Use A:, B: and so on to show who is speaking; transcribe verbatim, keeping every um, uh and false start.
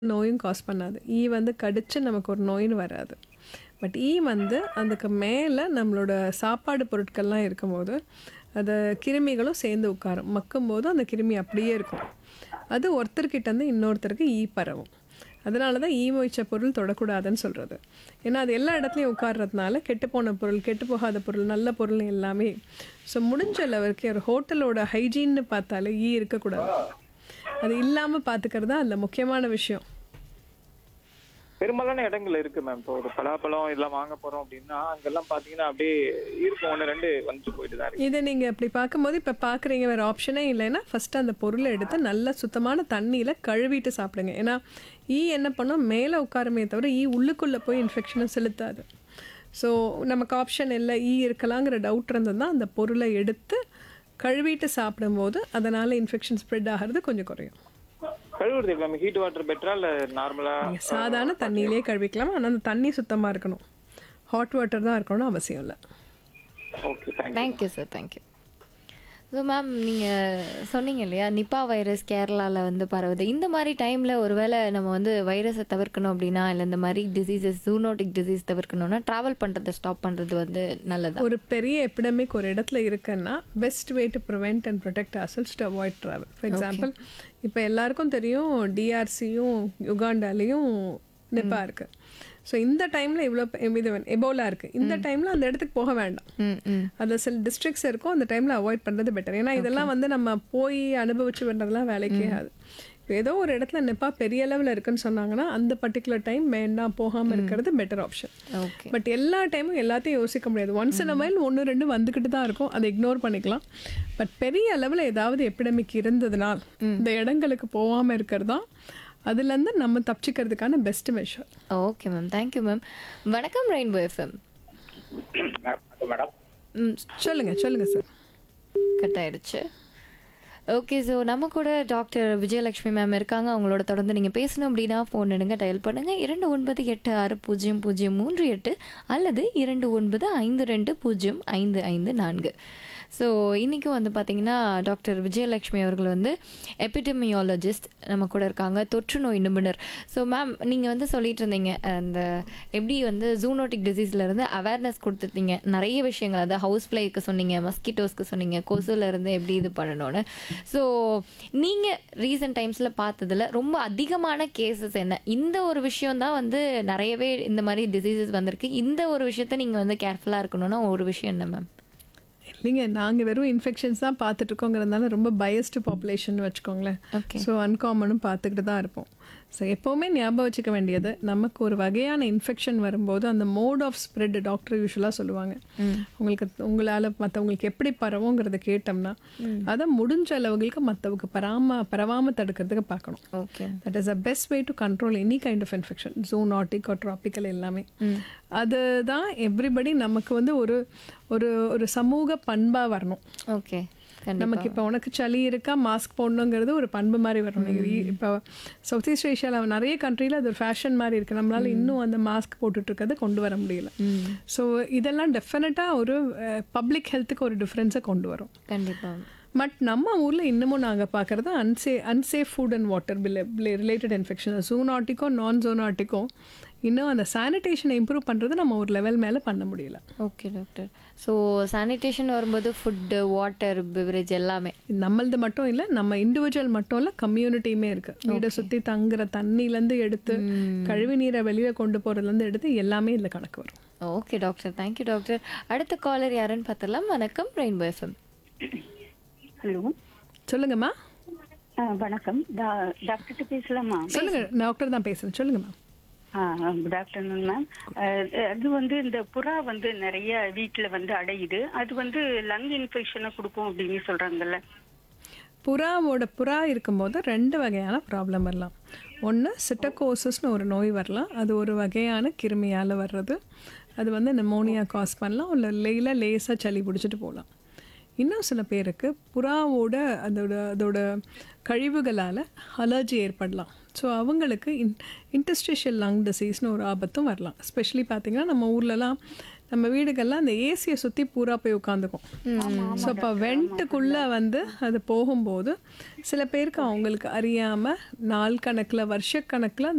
A: நோயும் காஸ் பண்ணாது. ஈ வந்து கடிச்சு நமக்கு ஒரு நோயின்னு வராது. பட் ஈ வந்து அதுக்கு மேலே நம்மளோட சாப்பாடு பொருட்கள்லாம் இருக்கும்போது, அது கிருமிகளும் சேர்ந்து உட்காரும். மக்கும்போது அந்த கிருமி அப்படியே இருக்கும். அது ஒருத்தர்கிட்டேருந்து இன்னொருத்தருக்கு ஈ பரவும். அதனால தான் ஈ மொய்ச்ச பொருள் தொடக்கூடாதுன்னு சொல்கிறது. ஏன்னா அது எல்லா இடத்துலையும் உட்கார்றதுனால கெட்டுப்போன பொருள், கெட்டு போகாத பொருள், நல்ல பொருள் எல்லாமே. ஸோ முடிஞ்ச அளவுக்கு ஒரு ஹோட்டலோட ஹைஜீன்னு பார்த்தாலே ஈ இருக்கக்கூடாது. அது இல்லாமல் பார்த்துக்கிறது தான் அதில் முக்கியமான விஷயம்.
B: பெரும்பாலான இடங்கள் இருக்கு மேம். இப்போ ஒரு பலாப்பழம் இதெல்லாம் வாங்க போறோம் அப்படின்னா அங்கெல்லாம் பாத்தீங்கன்னா அப்படியே இருக்கும், ஒன்று ரெண்டு வந்துட்டு போயிட்டு தான் இருக்கு.
A: இதை நீங்கள் அப்படி பார்க்கும்போது இப்போ பார்க்குறீங்க வேறு ஆப்ஷனே இல்லைன்னா ஃபஸ்ட்டு அந்த பொருளை எடுத்து நல்ல சுத்தமான தண்ணியில் கழுவிட்டு சாப்பிடுங்க. ஏன்னா ஈ என்ன பண்ணும், மேலே உட்காருமே தவிர ஈ உள்ளுக்குள்ளே போய் இன்ஃபெக்ஷனை செலுத்தாது. ஸோ நமக்கு ஆப்ஷன் இல்லை, ஈ இருக்கலாங்கிற டவுட் இருந்ததுன்னா அந்த பொருளை எடுத்து கழுவிட்டு சாப்பிடும்போது அதனால் இன்ஃபெக்ஷன் ஸ்ப்ரெட் ஆகிறது கொஞ்சம் குறையும்.
B: கழுவுறது மேம் ஹீட் வாட்டர் பெட்டரா இல்லை நார்மலா?
A: நீங்கள் சாதாரண தண்ணியிலே கழுவிக்கலாம். ஆனால் அந்த தண்ணி சுத்தமாக இருக்கணும். ஹாட் வாட்டர் தான் இருக்கணும்னு அவசியம் இல்லை.
B: Okay, thank you.
C: Thank you sir, thank you. So ma'am, நீங்கள் சொன்னீங்க இல்லையா, நிப்பா வைரஸ் கேரளாவில் வந்து பரவுது. இந்த மாதிரி டைமில் ஒருவேளை நம்ம வந்து வைரஸை தவிர்க்கணும் அப்படின்னா, இல்லை இந்த மாதிரி டிசீசஸ், ஜூனோட்டிக் டிசீஸ் தவிர்க்கணும்னா ட்ராவல் பண்ணுறதை ஸ்டாப் பண்ணுறது வந்து நல்லதா?
A: ஒரு பெரிய எபிடமிக் ஒரு இடத்துல இருக்குன்னா best way to prevent and protect ourselves to avoid travel. For example இப்போ எல்லாருக்கும் தெரியும் டிஆர்சியும் யுகாண்டாலையும் நிப்பா இருக்குது. ஸோ இந்த டைமில் இவ்வளோ இது எபோலா இருக்குது. இந்த டைமில் அந்த இடத்துக்கு போக வேண்டாம்.
C: ம் ம்
A: அதில் சில டிஸ்ட்ரிக்ஸ் இருக்கும், அந்த டைமில் அவாய்ட் பண்ணுறது பெட்டர். ஏன்னா இதெல்லாம் வந்து நம்ம போய் அனுபவிச்சு பண்ணுறதுலாம் வேலைக்கே ஆகுது. இப்போ ஏதோ ஒரு இடத்துல நிப்பா பெரிய லெவலில் இருக்குன்னு சொன்னாங்கன்னா அந்த பர்டிகுலர் டைம் வேண்டாம், போகாமல் இருக்கிறது பெட்டர் ஆப்ஷன்.
C: ஓகே.
A: பட் எல்லா டைமும் எல்லாத்தையும் யோசிக்க முடியாது. ஒன்ஸ் இன் அ வைல் ஒன்று ரெண்டு வந்துக்கிட்டு தான் இருக்கும், அதை இக்னோர் பண்ணிக்கலாம். பட் பெரிய அளவில் ஏதாவது எபிடமிக் இருந்ததுனால் இந்த இடங்களுக்கு போகாமல் இருக்கிறது தான் அதுலேருந்து நம்ம தப்பிச்சிக்கிறதுக்கான best measure.
C: Okay ma'am, thank you ma'am. வணக்கம் ரெயின்போ எஃப்எம்.
B: மேடம்
C: ம்
A: சொல்லுங்கள் சொல்லுங்கள் சார்.
C: கட் ஆயிடுச்சு. ஓகே, ஸோ நம்ம கூட டாக்டர் விஜயலட்சுமி மேம் இருக்காங்க. அவங்களோட தொடர்ந்து நீங்கள் பேசணும் அப்படின்னா ஃபோன் எடுங்க, டயல் பண்ணுங்கள் இரண்டு ஒன்பது எட்டு ஆறு பூஜ்ஜியம் பூஜ்ஜியம் மூன்று எட்டு அல்லது இரண்டு ஒன்பது ஐந்து ரெண்டு பூஜ்ஜியம் ஐந்து ஐந்து நான்கு. ஸோ இன்றைக்கும் வந்து பார்த்திங்கன்னா டாக்டர் விஜயலட்சுமி அவர்கள் வந்து எபிடெமியாலஜிஸ்ட் நம்ம கூட இருக்காங்க, தொற்று நோய் நிபுணர். ஸோ மேம், நீங்கள் வந்து சொல்லிட்டு இருந்தீங்க அந்த எப்படி வந்து ஜூனோட்டிக் டிசீஸ்லேருந்து அவேர்னஸ் கொடுத்துருந்தீங்க நிறைய விஷயங்கள். அதாவது ஹவுஸ் ஃப்ளைக்கு சொன்னீங்க, மஸ்கிட்டோஸ்க்கு சொன்னீங்க, கொசுலேருந்து எப்படி இது பண்ணணும்னு. ஸோ நீங்கள் ரீசன்ட் டைம்ஸில் பார்த்ததில் ரொம்ப அதிகமான கேசஸ் என்ன? இந்த ஒரு விஷயம் தான் வந்து நிறையவே இந்த மாதிரி டிசீசஸ் வந்திருக்கு, இந்த ஒரு விஷயத்த நீங்கள் வந்து கேர்ஃபுல்லாக இருக்கணும்னா ஒரு விஷயம் என்ன மேம்?
A: இல்லைங்க, நாங்கள் வெறும் இன்ஃபெக்ஷன்ஸ் தான் பார்த்துட்ருக்கோங்கிறதுனால ரொம்ப பயஸ்டு பாப்புலேஷன் வச்சுக்கோங்களேன்.
C: ஓகே.
A: ஸோ அன்காமனும் பார்த்துக்கிட்டு தான் இருப்போம். ஸோ எப்போவுமே ஞாபகம் வச்சுக்க வேண்டியது, நமக்கு ஒரு வகையான இன்ஃபெக்ஷன் வரும்போது அந்த மோட் ஆஃப் ஸ்ப்ரெட் டாக்டர் யூஸ்வலாக சொல்லுவாங்க. உங்களுக்கு உங்களால் மற்றவங்களுக்கு எப்படி பரவுங்கிறத கேட்டோம்னா அதை முடிஞ்ச அளவுகளுக்கு மற்றவங்க பராம பரவாமல் தடுக்கிறதுக்கு பார்க்கணும்.
C: Okay.
A: That is a best way to control any kind of infection, zoonotic R tropical எல்லாமே. அதுதான் எவ்ரிபடி நமக்கு வந்து ஒரு ஒரு ஒரு சமூக பண்பாக வரணும்.
C: ஓகே.
A: நமக்கு இப்போ உனக்கு சளி இருக்கா மாஸ்க் போடணுங்கிறது ஒரு பண்பு மாதிரி வரணும். நீங்கள் இப்போ சவுத் ஈஸ்ட் ஏஷியாவில் நிறைய கண்ட்ரியில் அது ஒரு ஃபேஷன் மாதிரி இருக்குது. நம்மளால் இன்னும் அந்த மாஸ்க் போட்டுட்ருக்கதை கொண்டு வர முடியல. ஸோ இதெல்லாம் டெஃபினட்டாக ஒரு பப்ளிக் ஹெல்த்துக்கு ஒரு டிஃப்ரென்ஸை கொண்டு வரும்
C: கண்டிப்பாக.
A: பட் நம்ம ஊரில் இன்னமும் நாங்கள் பார்க்குறது அன்சே unsafe food and water related infection, ஜூனாட்டிக்கோ நான் ஜூனாட்டிக்கோ இன்னும் அந்த சானிடேஷனை இம்ப்ரூவ் பண்ணுறது நம்ம ஒரு லெவல் மேலே பண்ண முடியல.
C: Okay doctor. ஸோ சானிடேஷன் வரும்போது ஃபுட்டு, வாட்டர், பிவரேஜ் எல்லாமே
A: நம்மளது மட்டும் இல்லை, நம்ம இண்டிவிஜுவல் மட்டும் இல்லை, கம்யூனிட்டியுமே இருக்குது. வீடை சுற்றி தங்குற தண்ணியிலேருந்து எடுத்து கழிவு நீரை வெளியே கொண்டு போகிறதுலேருந்து எடுத்து எல்லாமே இதில் கணக்கு வரும்.
C: Okay doctor, thank you doctor. அடுத்த காலர் யாருன்னு பார்த்தலாம். வணக்கம் ரெயின்போ எஃப்எம்.
D: ஹலோ,
A: சொல்லுங்கம்மா.
D: ஆ வணக்கம். டா- டாக்டர்கிட்ட பேசலாமா?
A: சொல்லுங்கள், டாக்டர் தான் பேசுகிறேன். சொல்லுங்கம்மா.
D: ஆ குட் ஆஃப்டர்நூன் மேம். அது வந்து இந்த புறா வந்து நிறைய வீட்டில் வந்து அடையுது, அது வந்து லங் இன்ஃபெக்ஷனை கொடுக்கும் அப்படின்னு சொல்கிறாங்கல்ல.
A: புறாவோட புறா இருக்கும்போது ரெண்டு வகையான ப்ராப்ளம் வரலாம். ஒன்று சிட்டகோசஸ்னு ஒரு நோய் வரலாம், அது ஒரு வகையான கிருமியால் வர்றது. அது வந்து நிமோனியா காஸ் பண்ணலாம், இல்லை லேயில் லேசாக சளி பிடிச்சிட்டு போகலாம். இன்னும் சில பேருக்கு புறாவோட அதோட அதோட கழிவுகளால் அலர்ஜி ஏற்படலாம். ஸோ அவங்களுக்கு இன் இன்டஸ்ட்ரிஷியல் லங் டிசீஸ்னு ஒரு ஆபத்தும் வரலாம். எஸ்பெஷலி பார்த்திங்கன்னா நம்ம ஊர்லலாம் நம்ம வீடுகள்லாம் அந்த ஏசியை சுற்றி பூரா போய் உட்காந்துக்கும். ஸோ அப்போ வெண்ட்டுக்குள்ளே வந்து அது போகும்போது சில பேருக்கு அவங்களுக்கு அறியாமல் நாள் கணக்கில் வருஷக்கணக்கில்